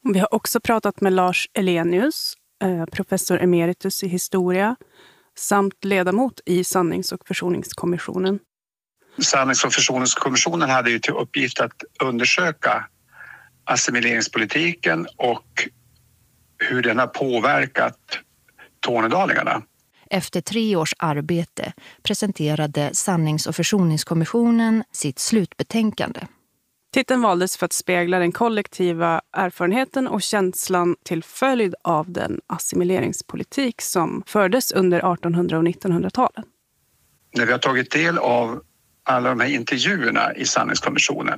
Vi har också pratat med Lars Elenius, professor emeritus i historia, samt ledamot i Sannings- och försoningskommissionen. Sannings- och försoningskommissionen hade ju till uppgift att undersöka assimileringspolitiken och hur den har påverkat tornedalingarna. Efter 3 års arbete presenterade Sannings- och försoningskommissionen sitt slutbetänkande. Titeln valdes för att spegla den kollektiva erfarenheten och känslan till följd av den assimileringspolitik som fördes under 1800- och 1900-talen. När vi har tagit del av alla de här intervjuerna i Sanningskommissionen,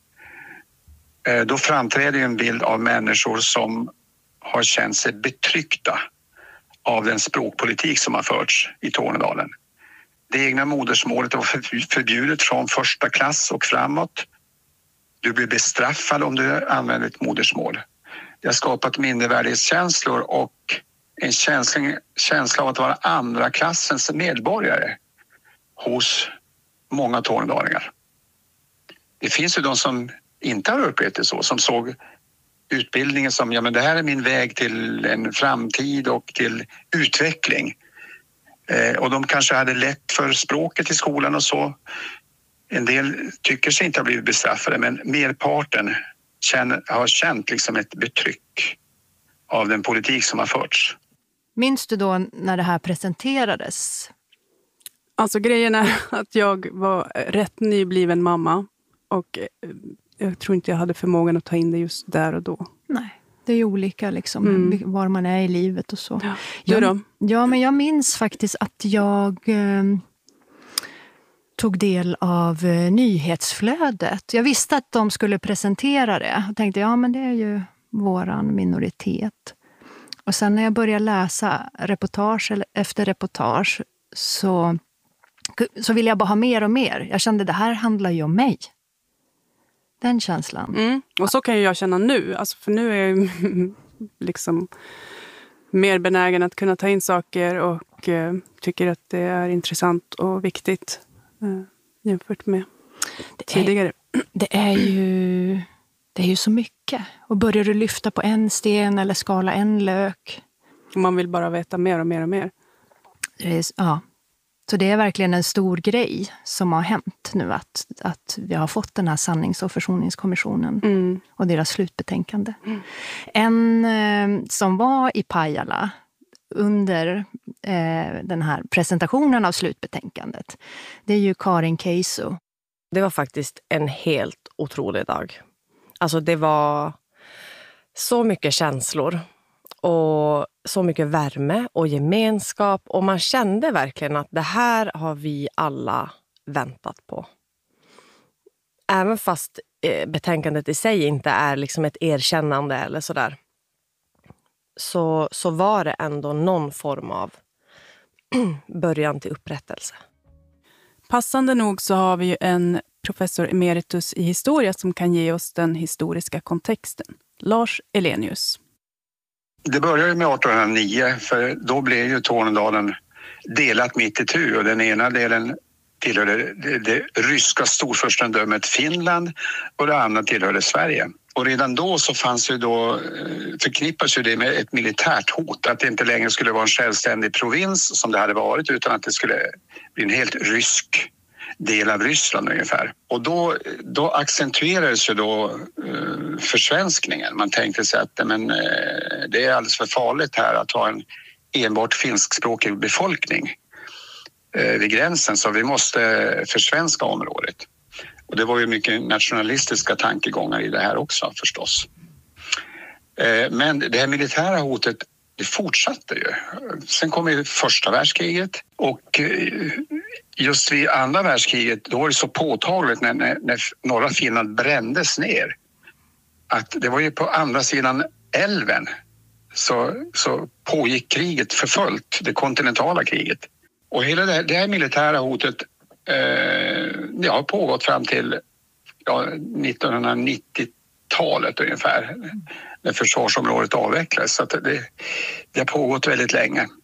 då framträder en bild av människor som har känt sig betryckta av den språkpolitik som har förts i Tornedalen. Det egna modersmålet var förbjudet från första klass och framåt. Du blir bestraffad om du använder ett modersmål. Det har skapat mindervärdighetskänslor och en känsla av att vara andra klassens medborgare hos många tornedalingar. Det finns ju de som inte har upplevt det så, som såg utbildningen som ja, men det här är min väg till en framtid och till utveckling. Och de kanske hade lätt för språket i skolan och så. En del tycker sig inte ha blivit bestraffade, men merparten har känt liksom ett betryck av den politik som har förts. Minns du då när det här presenterades? Alltså grejen är att jag var rätt nybliven mamma och jag tror inte jag hade förmågan att ta in det just där och då. Nej, det är ju olika liksom, var man är i livet och så. Ja. Du då? Ja, men jag minns faktiskt att jag tog del av nyhetsflödet. Jag visste att de skulle presentera det och tänkte, ja men det är ju våran minoritet. Och sen när jag började läsa reportage efter reportage så ville jag bara ha mer och mer. Jag kände, det här handlar ju om mig. Den känslan. Och så kan ju jag känna nu. Alltså, för nu är jag liksom mer benägen att kunna ta in saker och tycker att det är intressant och viktigt jämfört med tidigare. Det är ju så mycket. Och börjar du lyfta på en sten eller skala en lök. Man vill bara veta mer och mer och mer. Ja. Så det är verkligen en stor grej som har hänt nu att vi har fått den här Sannings- och försoningskommissionen och deras slutbetänkande. En som var i Pajala under den här presentationen av slutbetänkandet, det är ju Karin Keisu. Det var faktiskt en helt otrolig dag. Alltså det var så mycket känslor och så mycket värme och gemenskap. Och man kände verkligen att det här har vi alla väntat på. Även fast betänkandet i sig inte är liksom ett erkännande eller sådär. Så var det ändå någon form av början till upprättelse. Passande nog så har vi ju en professor emeritus i historia som kan ge oss den historiska kontexten. Lars Elenius. Det började med 1809, för då blev ju Tornedalen delat mitt i tu och den ena delen tillhörde det ryska storfurstendömet Finland och det andra tillhörde Sverige. Och redan då så fanns ju då, förknippas ju det med ett militärt hot, att det inte längre skulle vara en självständig provins som det hade varit, utan att det skulle bli en helt rysk del av Ryssland ungefär. Och då accentuerades ju då försvenskningen. Man tänkte sig att det är alldeles för farligt här att ha en enbart finskspråkig befolkning vid gränsen, så vi måste försvenska området. Och det var ju mycket nationalistiska tankegångar i det här också förstås. Men det här militära hotet, det fortsatte ju. Sen kom ju första världskriget och just vid andra världskriget då var det så påtagligt när norra Finland brändes ner. Att det var ju på andra sidan älven så pågick kriget för fullt, det kontinentala kriget. Och hela det här militära hotet det har pågått fram till 1990-talet ungefär, när försvarsområdet avvecklades. Så att det har pågått väldigt länge.